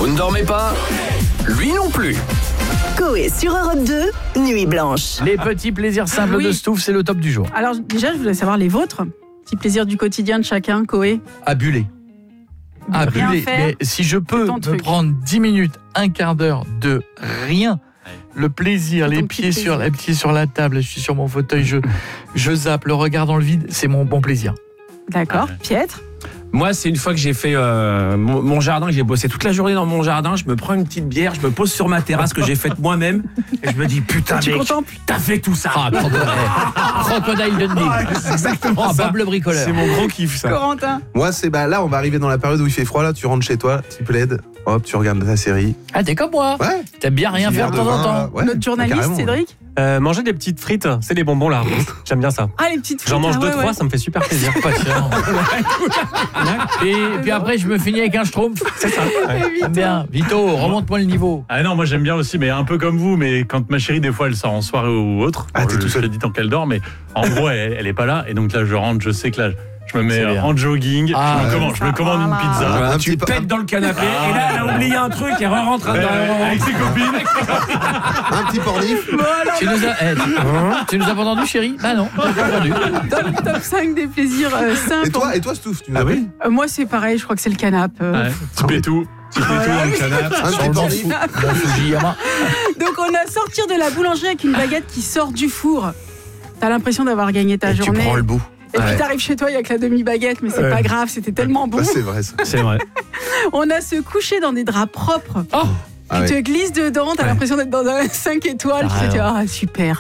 Vous ne dormez pas ? Lui non plus. Coé sur Europe 2, Nuit Blanche. Les petits plaisirs simples de Stouff, c'est le top du jour. Alors déjà, je voulais savoir les vôtres. Petit plaisir du quotidien de chacun, Coé. À buller. À Rien buller. faire, Mais si je peux ton me truc. prendre 10 minutes, un quart d'heure de rien, le plaisir, C'est les ton pieds, petit sur, les pieds sur la table, je suis sur mon fauteuil, je zappe, le regard dans le vide, c'est mon bon plaisir. D'accord. Pietre. Moi, c'est une fois que j'ai fait mon jardin, que j'ai bossé toute la journée dans mon jardin, je me prends une petite bière, je me pose sur ma terrasse que j'ai faite moi-même et je me dis putain Tu mec, contemples. t'as fait tout ça. Ah, Crocodile Dundee. C'est exactement Oh, ça. Bob le bricoleur. C'est mon gros kiff ça. Corentin. Moi, c'est là, on va arriver dans la période où il fait froid, là, tu rentres chez toi, petit plaid, hop, tu regardes ta série. Ah, t'es comme moi. Ouais. T'aimes bien rien Petit faire de verre temps en vin, temps. ouais. Notre journaliste, Carrément. Cédric. Manger des petites frites, c'est les bonbons là. J'aime bien ça. Ah, les petites frites. J'en mange ah, 2-3, ça me fait super plaisir. Patient. Et puis après, je me finis avec un schtroumpf. C'est ça. Ouais. J'aime bien. Vito, remonte-moi le niveau. Ah non, moi j'aime bien aussi, mais un peu comme vous, mais quand ma chérie des fois elle sort en soirée ou autre, Ah, t'es tout je seul. te dis tant qu'elle dort, mais en gros elle est pas là, et donc là je rentre, je sais que là je me C'est mets bien. en jogging, Ah, je me commande une pizza. Un Tu petit pètes dans le canapé et là elle a oublié un truc et re-rentre Avec ses copines. Un petit pornif. Tu nous as pas entendu, chérie? Ah non, j'ai pas entendu. Dans le top 5 des plaisirs simples. Et toi, Stouff, tu nous Ah as oui Moi, c'est pareil, je crois que c'est le canapé. Ouais, petit pétou dans le canapé. un petit pornif. Mon Fujiyama. Donc, on a sortir de la boulangerie avec une baguette qui sort du four. T'as l'impression d'avoir gagné ta Et tu journée. prends le bout. Et puis Ouais. t'arrives chez toi, il y a que la demi-baguette, mais c'est Ouais. pas grave, c'était tellement bon. Bah, c'est vrai, ça. C'est vrai. On a se coucher dans des draps propres. Ah Tu te ouais. glisses dedans, t'as l'impression d'être dans un 5 étoiles. Tu te dis, ah super,